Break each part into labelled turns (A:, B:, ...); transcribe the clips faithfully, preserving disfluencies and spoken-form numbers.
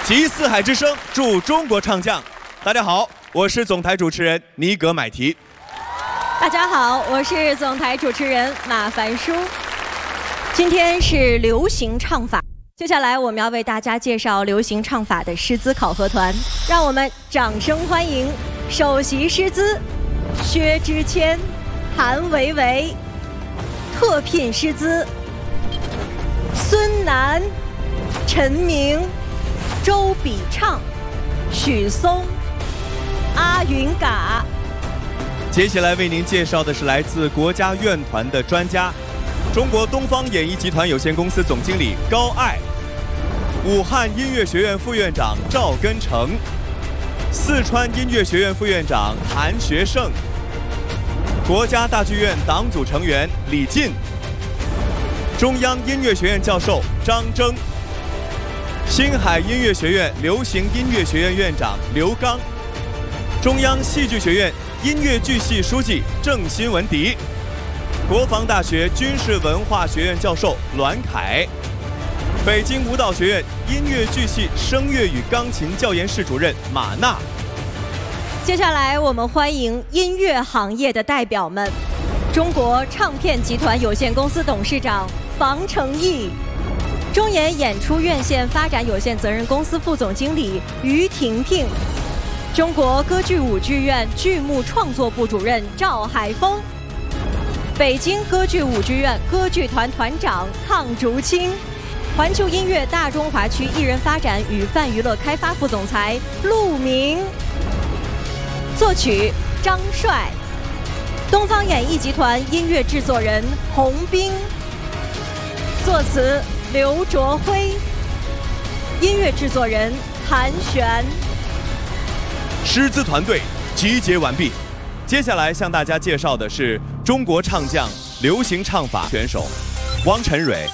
A: 集四海之声，祝中国唱将。大家好，我是总台主持人尼格买提。
B: 大家好，我是总台主持人马凡舒。今天是流行唱法，接下来我们要为大家介绍流行唱法的师资考核团，让我们掌声欢迎首席师资薛之谦、韩维维，特聘师资孙楠、陈明、周笔畅、许嵩、阿云嘎。
A: 接下来为您介绍的是来自国家院团的专家，中国东方演艺集团有限公司总经理高爱，武汉音乐学院副院长赵根成，四川音乐学院副院长韩学胜，国家大剧院党组成员李进，中央音乐学院教授张征，星海音乐学院流行音乐学院院长刘刚，中央戏剧学院音乐剧系书记郑新文迪，国防大学军事文化学院教授栾凯，北京舞蹈学院音乐剧系声乐与钢琴教研室主任马娜。
B: 接下来我们欢迎音乐行业的代表们，中国唱片集团有限公司董事长房承义，中演演出院线发展有限责任公司副总经理于婷婷，中国歌剧舞剧院剧目创作部主任赵海峰，北京歌剧舞剧院歌剧团团长汤竹清，环球音乐大中华区艺人发展与泛娱乐开发副总裁陆明，作曲张帅，东方演艺集团音乐制作人洪斌，作词刘卓辉，音乐制作人韩璇。
A: 师资团队集结完毕，接下来向大家介绍的是中国唱将流行唱法选手汪晨蕊、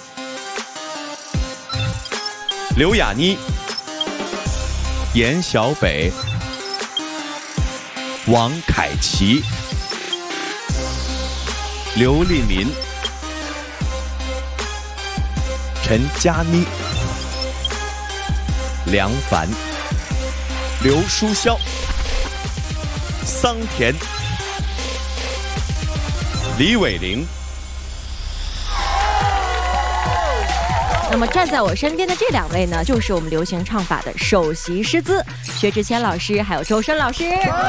A: 刘雅妮、严小北、王凯琪、刘丽民、陈佳妮、梁凡、刘书潇、桑田、李伟玲。
B: 那么站在我身边的这两位呢，就是我们流行唱法的首席师资薛之谦老师，还有周深老师。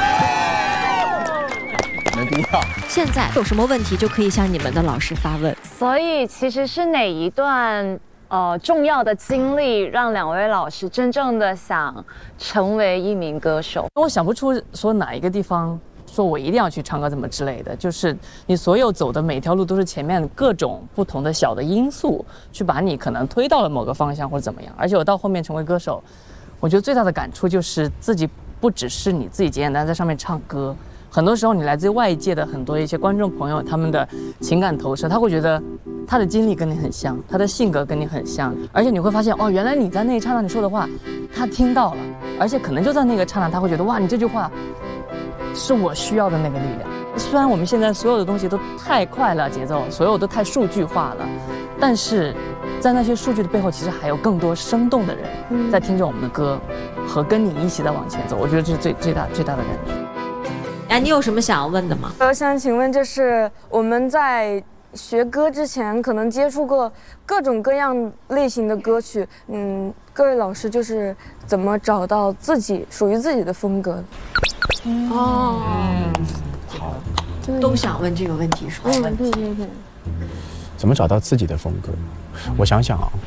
C: 没必要。
B: 现在有什么问题就可以向你们的老师发问。
D: 所以其实是哪一段呃重要的经历，让两位老师真正的想成为一名歌手？
E: 我想不出说哪一个地方说我一定要去唱歌怎么之类的，就是你所有走的每条路都是前面各种不同的小的因素去把你可能推到了某个方向或者怎么样。而且我到后面成为歌手，我觉得最大的感触就是自己不只是你自己简简单单在上面唱歌，很多时候你来自外界的很多一些观众朋友，他们的情感投射，他会觉得他的经历跟你很像，他的性格跟你很像，而且你会发现哦，原来你在那一刹那你说的话他听到了，而且可能就在那个刹那他会觉得哇，你这句话是我需要的那个力量。虽然我们现在所有的东西都太快了，节奏所有都太数据化了，但是在那些数据的背后，其实还有更多生动的人在听着我们的歌，和跟你一起在往前走。我觉得这是最最大最大的感觉。
B: 哎，你有什么想要问的吗？
F: 我想请问，就是我们在学歌之前，可能接触过各种各样类型的歌曲，嗯，各位老师就是怎么找到自己属于自己的风格？
B: 嗯、哦，
C: 嗯，好，
B: 都想问这个问题是吧？
F: 嗯，对对对。
C: 怎么找到自己的风格？我想想啊。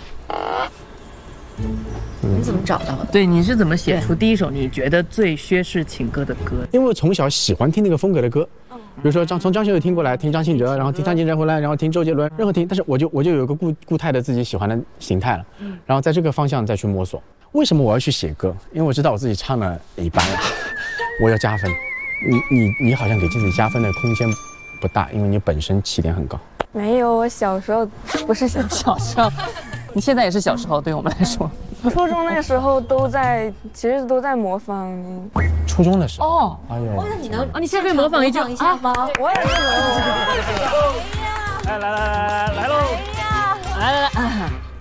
B: 你怎么找到的？
E: 对，你是怎么写出第一首你觉得最薛氏情歌的歌？
C: 因为我从小喜欢听那个风格的歌，比如说张从张学友听过来，听张信哲，然后听张信哲回来，然后听周杰伦，任何听，但是我就我就有个固固态的自己喜欢的形态了，然后在这个方向再去摸索。为什么我要去写歌？因为我知道我自己唱的一般了，我要加分。你你你好像给自己加分的空间不大，因为你本身起点很高。
F: 没有，我小时候不是小
E: 小时候，你现在也是小时候，对我们来说。
F: 初中那个时候都在，其实都在模仿。
C: 初中的时候
E: 哦，
C: 哎呦，
B: 哦，那你能
E: 啊？你现在可以模仿一句
B: 一下吗？
F: 我也是能。
E: 来来来来来来喽！来呀！来来来。